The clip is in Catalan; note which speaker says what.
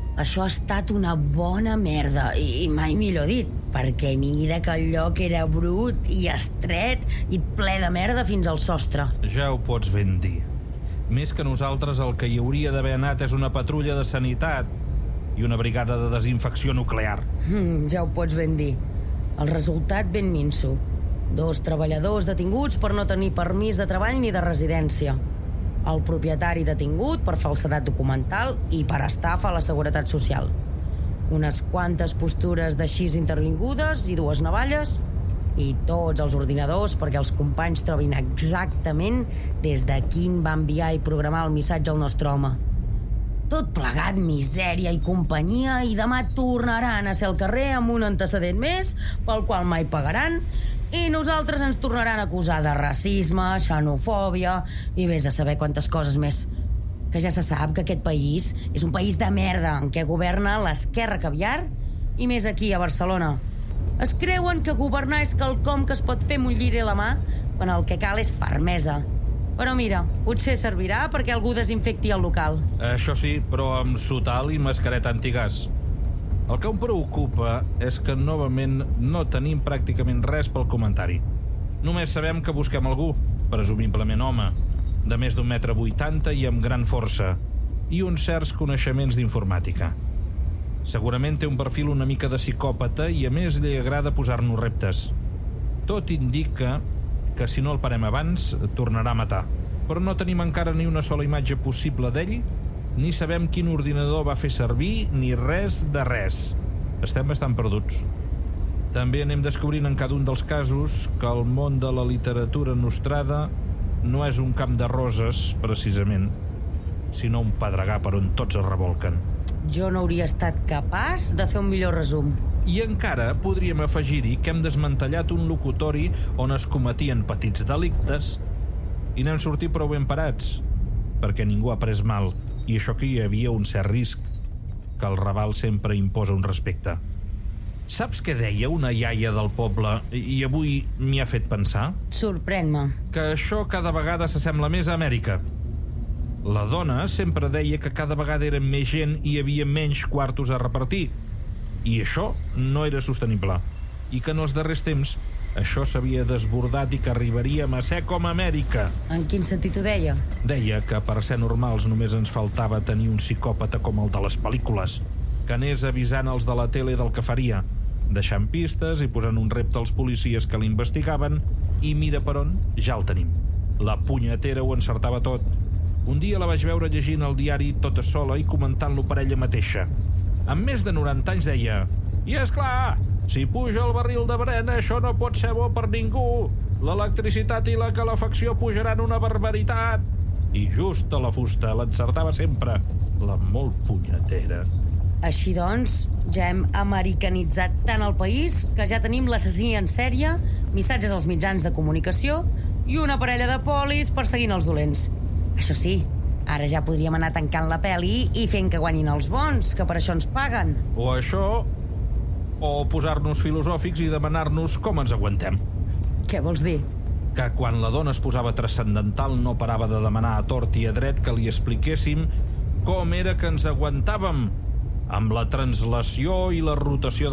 Speaker 1: Això ha estat una bona merda, i mai millor dit, perquè mira que el lloc era brut i estret i ple de merda fins al sostre.
Speaker 2: Ja ho pots ben dir. Més que nosaltres, el que hi hauria d'haver anat és una patrulla de sanitat i una brigada de desinfecció nuclear.
Speaker 1: Ja ho pots ben dir. El resultat ben minso. 2 treballadors detinguts per no tenir permís de treball ni de residència. El propietari detingut per falsedat documental i per estafa a la Seguretat Social. Unes quantes postures de xis intervingudes i 2 navalles i tots els ordinadors perquè els companys trobin exactament des de quin va enviar i programar el missatge al nostre home. Tot plegat misèria i companyia, i demà tornaran a ser al carrer amb un antecedent més pel qual mai pagaran, i nosaltres ens tornaran a acusar de racisme, xenofòbia i vés a saber quantes coses més. Que ja se sap que aquest país és un país de merda en què governa l'esquerra caviar, i més aquí a Barcelona. Es creuen que governar és quelcom que es pot fer amb un lliri a la mà quan el que cal és fermesa. Però mira, potser servirà perquè algú desinfecti el local.
Speaker 2: Això sí, però amb sotal i mascareta antigàs. El que em preocupa és que novament no tenim pràcticament res pel comentari. Només sabem que busquem algú, presumiblement home, de més d'1,80 m i amb gran força, i uns certs coneixements d'informàtica. Segurament té un perfil una mica de psicòpata i a més li agrada posar-nos reptes. Tot indica que si no el parem abans, tornarà a matar. Però no tenim encara ni una sola imatge possible d'ell, ni sabem quin ordinador va fer servir, ni res de res. Estem bastant perduts. També anem descobrint en cada un dels casos que el món de la literatura nostrada no és un camp de roses, precisament, sinó un pedregar per on tots es revolquen.
Speaker 1: Jo no hauria estat capaç de fer un millor resum.
Speaker 2: I encara podríem afegir-hi que hem desmantellat un locutori on es cometien petits delictes i n'hem sortit prou ben parats, perquè ningú ha pres mal, i això que hi havia un cert risc, que el Raval sempre imposa un respecte. Saps què deia una iaia del poble i avui m'hi ha fet pensar?
Speaker 1: Sorprèn-me.
Speaker 2: Que això cada vegada s'assembla més a Amèrica. La dona sempre deia que cada vegada eren més gent i hi havia menys quartos a repartir, i això no era sostenible, i que en els darrers temps això s'havia desbordat i que arribaríem a ser com Amèrica.
Speaker 1: En quin sentit ho deia?
Speaker 2: Deia que per ser normals només ens faltava tenir un psicòpata com el de les pel·lícules, que anés avisant els de la tele del que faria, deixant pistes i posant un repte als policies que l'investigaven, i mira per on, ja el tenim. La punyetera ho encertava tot. Un dia la vaig veure llegint el diari tota sola i comentant-lo per ella mateixa. Amb més de 90 anys deia: i és clar, si puja el barril de Brent, això no pot ser bo per ningú. L'electricitat i la calefacció pujaran una barbaritat. I just a la fusta l'encertava sempre, la molt punyetera.
Speaker 1: Així doncs, ja hem americanitzat tant el país que ja tenim l'assassí en sèrie, missatges als mitjans de comunicació i una parella de polis perseguint els dolents. Això sí, ara ja podríem anar tancant la peli i fent que guanyin els bons, que per això ens paguen.
Speaker 2: O això, o posar-nos filosòfics i demanar-nos com ens aguantem.
Speaker 1: Què vols dir?
Speaker 2: Que quan la dona es posava transcendental no parava de demanar a tort i a dret que li expliquéssim com era que ens aguantàvem, amb la translació i la rotació